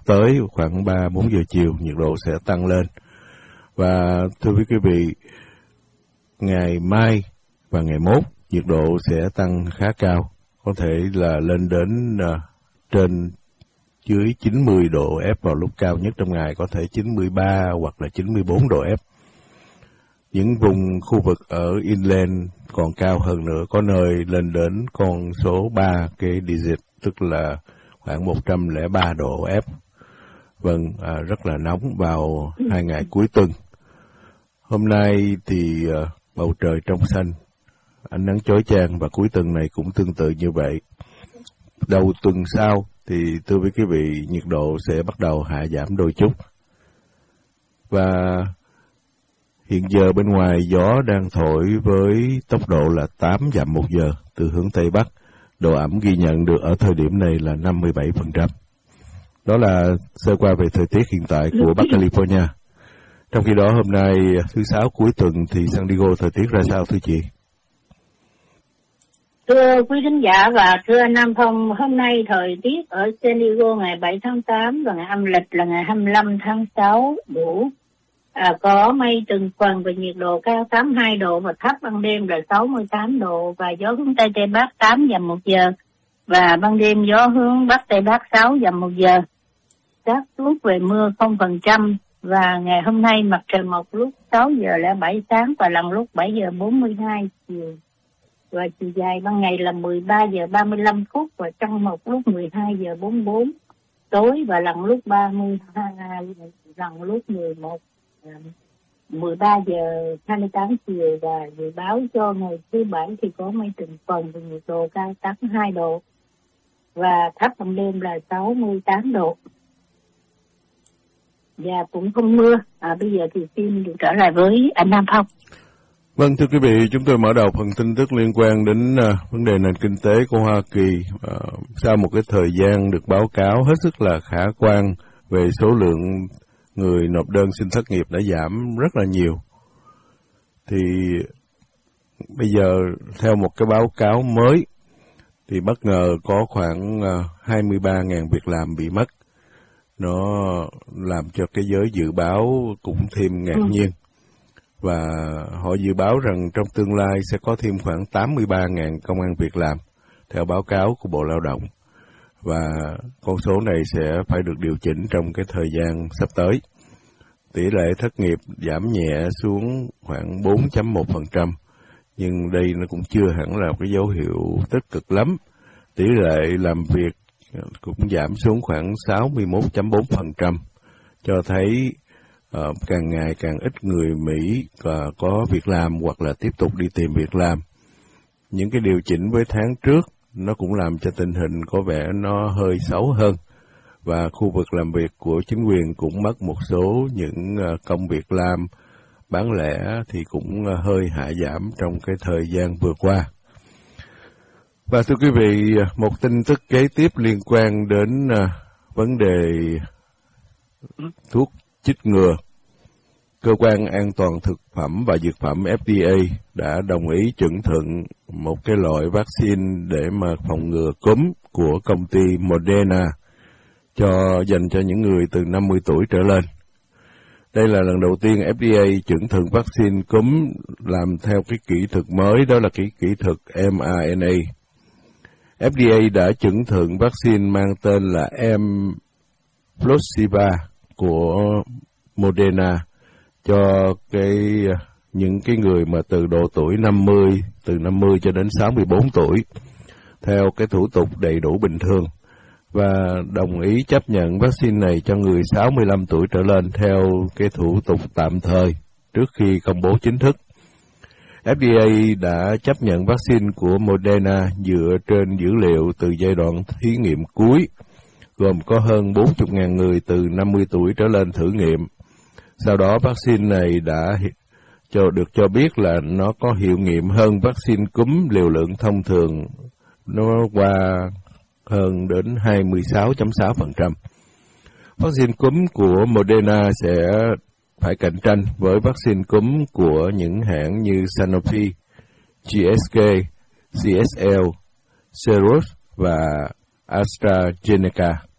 tới khoảng 3-4 giờ chiều, nhiệt độ sẽ tăng lên. Và thưa quý vị, ngày mai và ngày mốt, nhiệt độ sẽ tăng khá cao, có thể là lên đến trên dưới 90 độ F vào lúc cao nhất trong ngày, có thể 93 hoặc là 94 độ F. Những vùng khu vực ở inland còn cao hơn nữa, có nơi lên đến con số 3 cái digit, tức là khoảng 103 độ F. Vâng, rất là nóng vào 2 ngày cuối tuần. Hôm nay thì bầu trời trong xanh, ánh nắng chói chang, và cuối tuần này cũng tương tự như vậy. Đầu tuần sau thì thưa với quý vị, nhiệt độ sẽ bắt đầu hạ giảm đôi chút. Và hiện giờ bên ngoài gió đang thổi với tốc độ là 8 dặm một giờ từ hướng Tây Bắc. Độ ẩm ghi nhận được ở thời điểm này là 57%. Đó là sơ qua về thời tiết hiện tại của Bắc California. Trong khi đó hôm nay thứ Sáu cuối tuần thì San Diego thời tiết ra sao thưa chị? Thưa quý khán giả và thưa anh Nam Phong, hôm nay thời tiết ở San Diego ngày 7 tháng 8 và ngày âm lịch là ngày 25 tháng 6 đủ. Có mây từng phần và nhiệt độ cao 82 độ và thấp ban đêm là 68 độ và gió hướng Tây Tây Bắc 8 dặm một giờ và ban đêm gió hướng Bắc Tây Bắc 6 dặm một giờ. Xác suất về mưa 0% và ngày hôm nay mặt trời mọc lúc 6 giờ 07 sáng và lặn lúc 7 giờ 42 chiều. Và chiều dài ban ngày là 13 giờ 35 phút và trăng mọc lúc 12 giờ 44 tối và lặn lúc 13 giờ 28 chiều. Và dự báo cho ngày thứ Bảy thì có mây từng phần và nhiệt độ cao 82 độ và thấp ban đêm là 68 độ và cũng không mưa. Bây giờ thì xin được trở lại với anh Nam Phong. Vâng, thưa quý vị, chúng tôi mở đầu phần tin tức liên quan đến vấn đề nền kinh tế của Hoa Kỳ. Sau một cái thời gian được báo cáo hết sức là khả quan về số lượng người nộp đơn xin thất nghiệp đã giảm rất là nhiều, thì bây giờ theo một cái báo cáo mới thì bất ngờ có khoảng 23.000 việc làm bị mất. Nó làm cho cái giới dự báo cũng thêm ngạc nhiên. Và họ dự báo rằng trong tương lai sẽ có thêm khoảng 83.000 công ăn việc làm, theo báo cáo của Bộ Lao động. Và con số này sẽ phải được điều chỉnh trong cái thời gian sắp tới. Tỷ lệ thất nghiệp giảm nhẹ xuống khoảng 4.1%, nhưng đây nó cũng chưa hẳn là cái dấu hiệu tích cực lắm. Tỷ lệ làm việc cũng giảm xuống khoảng 61.4%, cho thấy càng ngày càng ít người Mỹ có việc làm hoặc là tiếp tục đi tìm việc làm. Những cái điều chỉnh với tháng trước nó cũng làm cho tình hình có vẻ nó hơi xấu hơn, và khu vực làm việc của chính quyền cũng mất một số những công việc làm bán lẻ thì cũng hơi hạ giảm trong cái thời gian vừa qua. Và thưa quý vị, một tin tức kế tiếp liên quan đến vấn đề thuốc chích ngừa. Cơ quan An toàn Thực phẩm và Dược phẩm FDA đã đồng ý chuẩn thuận một cái loại vaccine để mà phòng ngừa cúm của công ty Moderna dành cho những người từ 50 tuổi trở lên. Đây là lần đầu tiên FDA chuẩn thuận vaccine cúm làm theo cái kỹ thuật mới, đó là cái kỹ thuật mRNA. FDA đã chuẩn thuận vaccine mang tên là Mpoxiva của Moderna cho những cái người mà từ độ tuổi 50 cho đến 64 tuổi theo cái thủ tục đầy đủ bình thường, và đồng ý chấp nhận vaccine này cho người 65 tuổi trở lên theo cái thủ tục tạm thời trước khi công bố chính thức. FDA đã chấp nhận vaccine của Moderna dựa trên dữ liệu từ giai đoạn thí nghiệm cuối, gồm có hơn 40.000 người từ 50 tuổi trở lên thử nghiệm. Sau đó vaccine này đã được cho biết là nó có hiệu nghiệm hơn vaccine cúm liều lượng thông thường, nó qua hơn đến 26.6%. Vaccine cúm của Moderna sẽ phải cạnh tranh với vaccine cúm của những hãng như Sanofi, GSK, CSL, Seros và AstraZeneca.